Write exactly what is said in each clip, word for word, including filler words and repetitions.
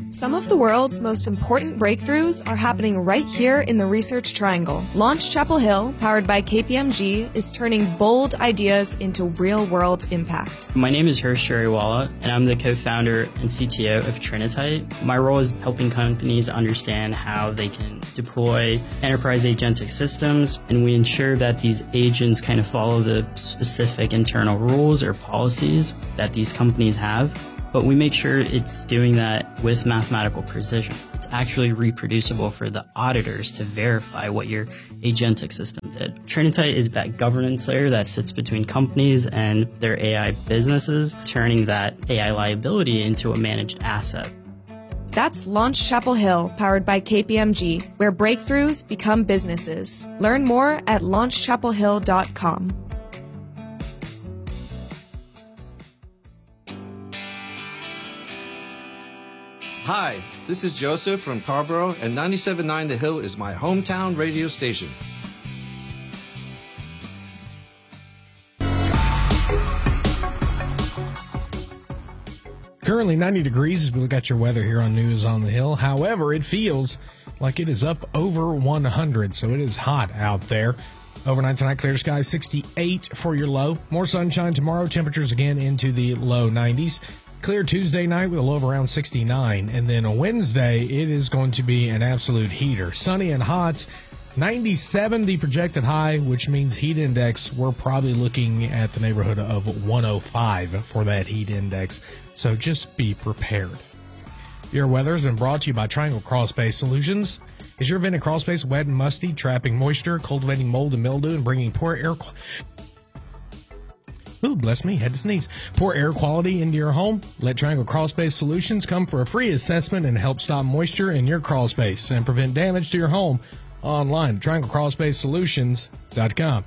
Some of the world's most important breakthroughs are happening right here in the Research Triangle. Launch Chapel Hill, powered by K P M G, is turning bold ideas into real-world impact. My name is Hirsch Jariwala, and I'm the co-founder and C T O of Trinitite. My role is helping companies understand how they can deploy enterprise agentic systems, and we ensure that these agents kind of follow the specific internal rules or policies that these companies have. But we make sure it's doing that with mathematical precision. It's actually reproducible for the auditors to verify what your agentic system did. Trinitite is that governance layer that sits between companies and their A I businesses, turning that A I liability into a managed asset. That's Launch Chapel Hill, powered by K P M G, where breakthroughs become businesses. Learn more at launch chapel hill dot com. Hi, this is Joseph from Carborough, and ninety-seven point nine The Hill is my hometown radio station. Currently ninety degrees as we look at your weather here on News on the Hill. However, it feels like it is up over one hundred, so it is hot out there. Overnight tonight, clear skies, sixty-eight for your low. More sunshine tomorrow, temperatures again into the low nineties. Clear Tuesday night with a low of around sixty-nine. And then on Wednesday, it is going to be an absolute heater. Sunny and hot. ninety-seven the projected high, which means heat index, we're probably looking at the neighborhood of one oh five for that heat index. So just be prepared. Your weather has been brought to you by Triangle Crawl Space Solutions. Is your vent and crawl space wet and musty, trapping moisture, cultivating mold and mildew, and bringing poor air quality? Ooh, bless me, had to sneeze. Poor air quality into your home? Let Triangle Crawl Space Solutions come for a free assessment and help stop moisture in your crawl space and prevent damage to your home online at triangle crawl space solutions dot com.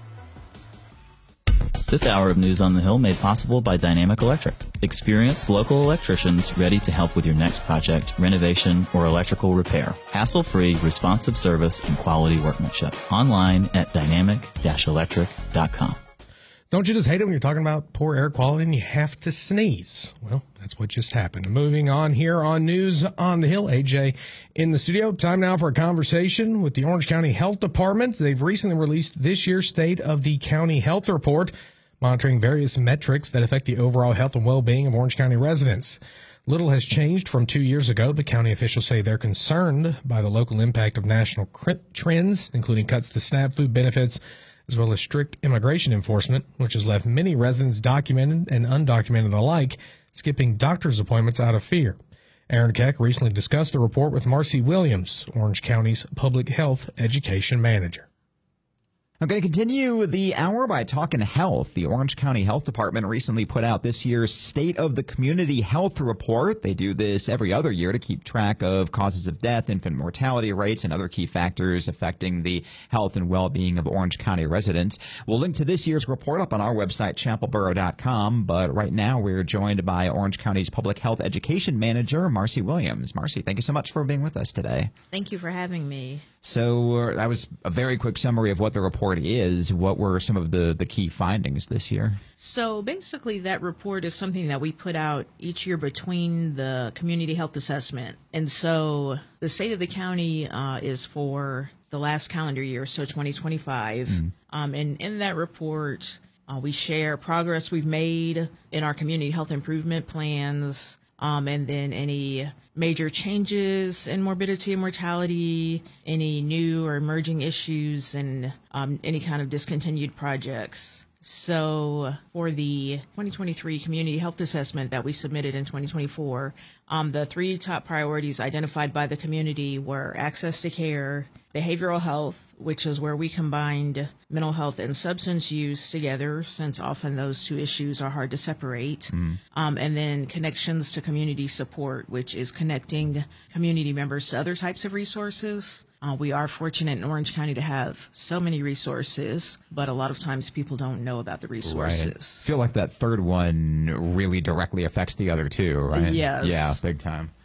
This hour of News on the Hill made possible by Dynamic Electric. Experienced local electricians ready to help with your next project, renovation, or electrical repair. Hassle-free, responsive service, and quality workmanship. Online at dynamic dash electric dot com. Don't you just hate it when you're talking about poor air quality and you have to sneeze? Well, that's what just happened. Moving on here on News on the Hill, A J in the studio. Time now for a conversation with the Orange County Health Department. They've recently released this year's State of the County Health Report, monitoring various metrics that affect the overall health and well-being of Orange County residents. Little has changed from two years ago, but county officials say they're concerned by the local impact of national trends, including cuts to SNAP food benefits, as well as strict immigration enforcement, which has left many residents, documented and undocumented alike, skipping doctor's appointments out of fear. Aaron Keck recently discussed the report with Marcy Williams, Orange County's Public Health Education Manager. I'm going to continue the hour by talking health. The Orange County Health Department recently put out this year's State of the Community Health Report. They do this every other year to keep track of causes of death, infant mortality rates, and other key factors affecting the health and well-being of Orange County residents. We'll link to this year's report up on our website, chapel borough dot com. But right now, we're joined by Orange County's Public Health Education Manager, Marcy Williams. Marcy, thank you so much for being with us today. Thank you for having me. So uh, that was a very quick summary of what the report is. What were some of the, the key findings this year? So basically that report is something that we put out each year between the community health assessment. And so the state of the county uh, is for the last calendar year, so twenty twenty-five. Mm. Um, and in that report, uh, we share progress we've made in our community health improvement plans, um, and then any major changes in morbidity and mortality, any new or emerging issues, and um, any kind of discontinued projects. So for the twenty twenty-three community health assessment that we submitted in twenty twenty-four, um, the three top priorities identified by the community were access to care, behavioral health, which is where we combined mental health and substance use together, since often those two issues are hard to separate, mm. um, and then connections to community support, which is connecting community members to other types of resources. Uh, we are fortunate in Orange County to have so many resources, but a lot of times people don't know about the resources. Right. I feel like that third one really directly affects the other two, right? Yes. Yeah, big time.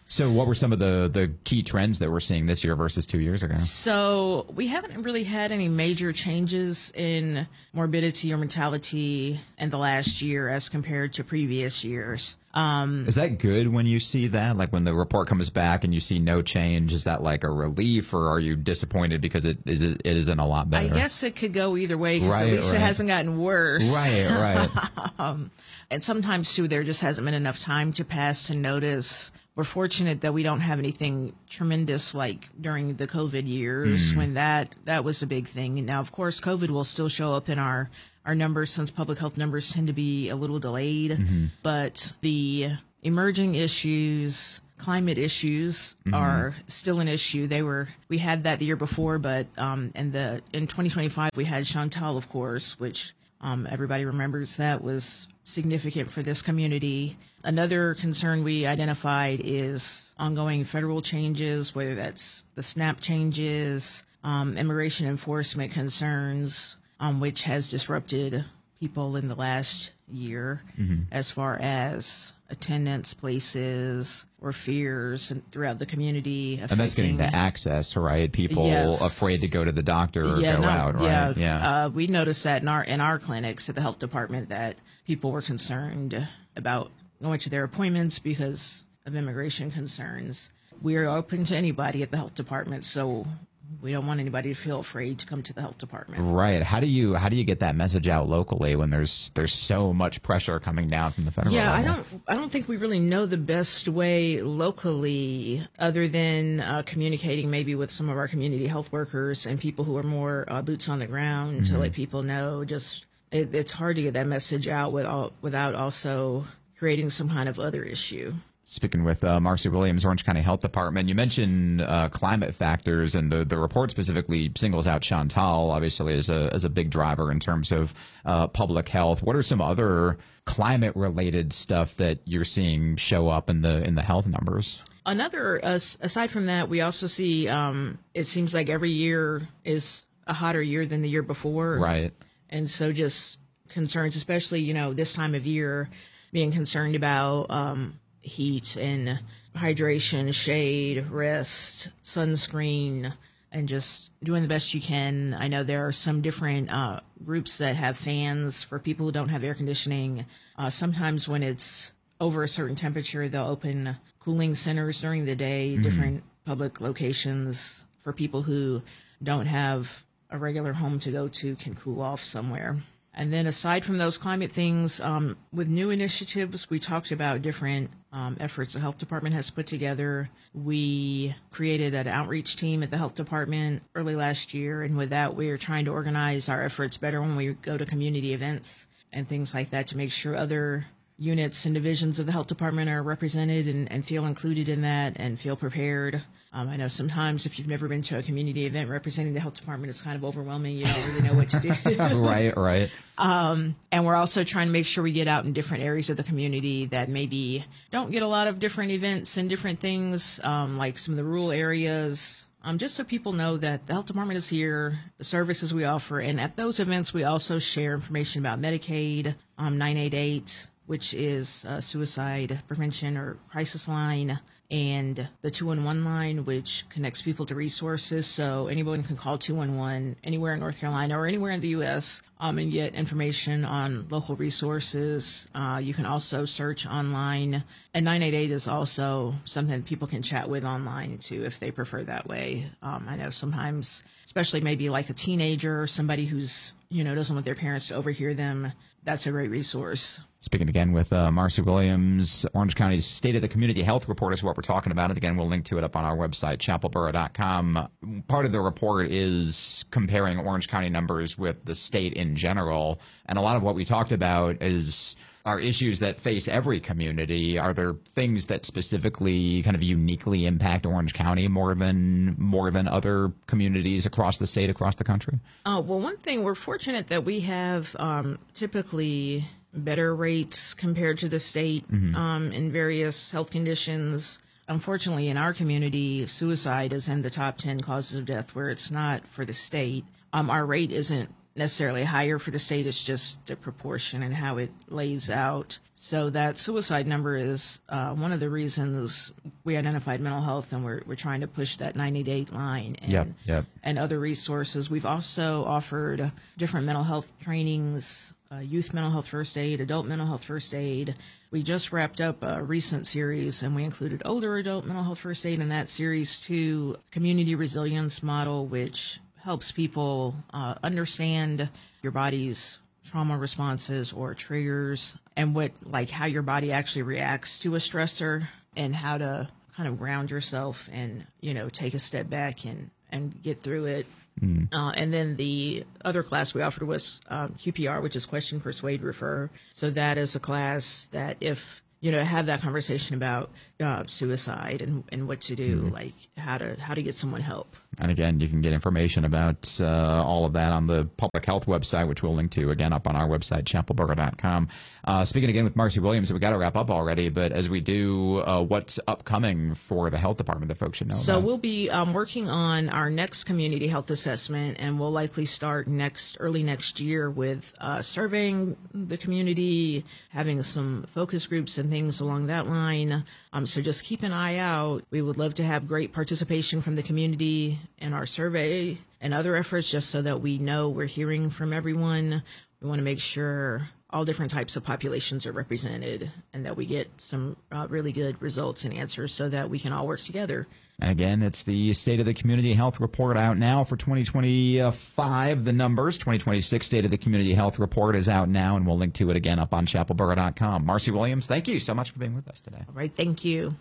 So what were some of the, the key trends that we're seeing this year versus two years ago? So we haven't really had any major changes in morbidity or mortality in the last year as compared to previous years. Um, is that good when you see that? Like when the report comes back and you see no change, is that like a relief, or are you disappointed because it is it isn't a lot better? I guess it could go either way, because right, at least right. it hasn't gotten worse. Right, right. um, and sometimes, too, there just hasn't been enough time to pass to notice. We're fortunate that we don't have anything tremendous like during the COVID years mm. when that, that was a big thing. Now, of course, COVID will still show up in our, our numbers, since public health numbers tend to be a little delayed. Mm-hmm. But the emerging issues, climate issues mm-hmm. are still an issue. They were we had that the year before, but um, in the in twenty twenty-five we had Chantal, of course, which um, everybody remembers that was significant for this community. Another concern we identified is ongoing federal changes, whether that's the SNAP changes, um, immigration enforcement concerns, um, which has disrupted people in the last year mm-hmm. as far as attendance places or fears throughout the community. And that's getting to access, right? People yes. afraid to go to the doctor or yeah, go no, out, right? Yeah, yeah. Uh, we noticed that in our in our clinics at the health department that people were concerned about going to their appointments because of immigration concerns. We are open to anybody at the health department, so we don't want anybody to feel afraid to come to the health department. Right. How do you how do you get that message out locally when there's there's so much pressure coming down from the federal yeah, level? I don't I don't think we really know the best way locally, other than uh, communicating maybe with some of our community health workers and people who are more uh, boots on the ground mm-hmm. to let people know. Just it, it's hard to get that message out without without also creating some kind of other issue. Speaking with uh, Marcy Williams, Orange County Health Department, you mentioned uh, climate factors, and the, the report specifically singles out Chantal, obviously, as a as a big driver in terms of uh, public health. What are some other climate-related stuff that you're seeing show up in the in the health numbers? Another, uh, aside from that, we also see um, it seems like every year is a hotter year than the year before. Right. And so just concerns, especially, you know, this time of year, being concerned about um, heat and hydration, shade, rest, sunscreen, and just doing the best you can. I know there are some different uh, groups that have fans for people who don't have air conditioning. Uh, sometimes when it's over a certain temperature, they'll open cooling centers during the day, mm-hmm. different public locations for people who don't have a regular home to go to, can cool off somewhere. And then aside from those climate things, um, with new initiatives, we talked about different um, efforts the health department has put together. We created an outreach team at the health department early last year. And with that, we are trying to organize our efforts better when we go to community events and things like that to make sure other units and divisions of the health department are represented and, and feel included in that and feel prepared. Um, I know sometimes if you've never been to a community event representing the health department, it's kind of overwhelming. You don't really know what to do. Right, right. Um, and we're also trying to make sure we get out in different areas of the community that maybe don't get a lot of different events and different things, um, like some of the rural areas, um, just so people know that the health department is here, the services we offer. And at those events, we also share information about Medicaid, um, nine eight eight, which is a suicide prevention or crisis line, and the two one one line, which connects people to resources. So anyone can call two one one anywhere in North Carolina or anywhere in the U S um, and get information on local resources. Uh, you can also search online. And nine eight eight is also something people can chat with online, too, if they prefer that way. Um, I know sometimes, especially maybe like a teenager or somebody who's, you know, doesn't want their parents to overhear them, that's a great resource. Speaking again with uh, Marcy Williams, Orange County's State of the Community Health Report is what we're talking about. And again, we'll link to it up on our website, chapel borough dot com. Part of the report is comparing Orange County numbers with the state in general. And a lot of what we talked about is are issues that face every community. Are there things that specifically kind of uniquely impact Orange County more than more than other communities across the state, across the country? Uh, well, one thing, we're fortunate that we have um, typically better rates compared to the state mm-hmm. um, in various health conditions. Unfortunately, in our community, suicide is in the top ten causes of death, where it's not for the state. Um, our rate isn't necessarily higher for the state. It's just the proportion and how it lays out. So that suicide number is uh, one of the reasons we identified mental health, and we're we're trying to push that ninety-eight line and, yep, yep. and other resources. We've also offered different mental health trainings, uh, youth mental health first aid, adult mental health first aid. We just wrapped up a recent series, and we included older adult mental health first aid in that series too. Community resilience model, which helps people uh, understand your body's trauma responses or triggers, and what, like, how your body actually reacts to a stressor, and how to kind of ground yourself and, you know, take a step back and, and get through it. Mm. Uh, and then the other class we offered was um, Q P R, which is Question, Persuade, Refer. So that is a class that if, you know, have that conversation about uh, suicide and, and what to do, mm. like how to how to get someone help. And again, you can get information about uh, all of that on the public health website, which we'll link to, again, up on our website, chapel borough dot com. Uh, speaking again with Marcy Williams, we got to wrap up already, but as we do, uh, what's upcoming for the health department that folks should know So about? We'll be um, working on our next community health assessment, and we'll likely start next early next year with uh, surveying the community, having some focus groups and things along that line. Um, so just keep an eye out. We would love to have great participation from the community in our survey and other efforts, just so that we know we're hearing from everyone. We want to make sure all different types of populations are represented, and that we get some uh, really good results and answers so that we can all work together. And again, it's the State of the Community Health Report out now for twenty twenty-five. The numbers, twenty twenty-six State of the Community Health Report is out now, and we'll link to it again up on chapel borough dot com. Marcy Williams, thank you so much for being with us today. All right, thank you.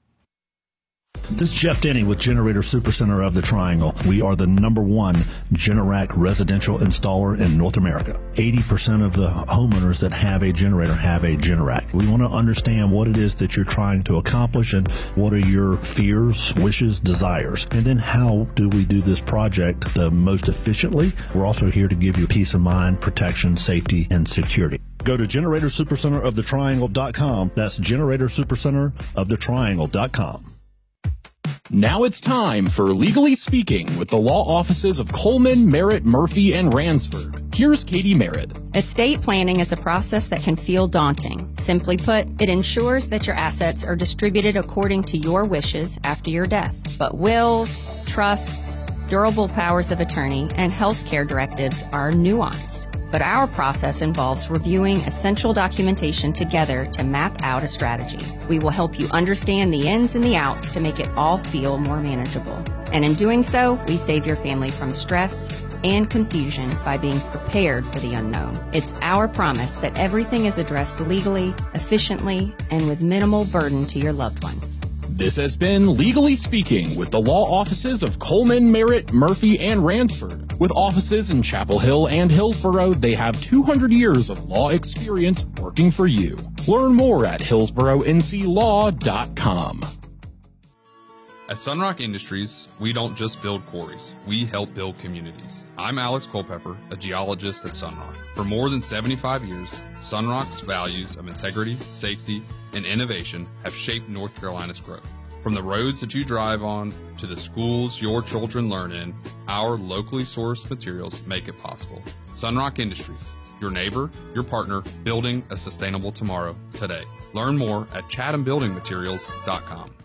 This is Jeff Denny with Generator Supercenter of the Triangle. We are the number one Generac residential installer in North America. eighty percent of the homeowners that have a generator have a Generac. We want to understand what it is that you're trying to accomplish and what are your fears, wishes, desires. And then how do we do this project the most efficiently? We're also here to give you peace of mind, protection, safety, and security. Go to generator supercenter of the triangle dot com. That's generator supercenter of the triangle dot com. Now it's time for Legally Speaking with the law offices of Coleman, Merritt, Murphy, and Ransford. Here's Katie Merritt. Estate planning is a process that can feel daunting. Simply put, it ensures that your assets are distributed according to your wishes after your death. But wills, trusts, durable powers of attorney, and healthcare directives are nuanced. But our process involves reviewing essential documentation together to map out a strategy. We will help you understand the ins and the outs to make it all feel more manageable. And in doing so, we save your family from stress and confusion by being prepared for the unknown. It's our promise that everything is addressed legally, efficiently, and with minimal burden to your loved ones. This has been Legally Speaking with the law offices of Coleman, Merritt, Murphy, and Ransford. With offices in Chapel Hill and Hillsborough, they have two hundred years of law experience working for you. Learn more at hillsborough n c law dot com. At Sunrock Industries, we don't just build quarries, we help build communities. I'm Alex Culpepper, a geologist at Sunrock. For more than seventy-five years, Sunrock's values of integrity, safety, and innovation have shaped North Carolina's growth. From the roads that you drive on to the schools your children learn in, our locally sourced materials make it possible. Sunrock Industries, your neighbor, your partner, building a sustainable tomorrow today. Learn more at chatham building materials dot com.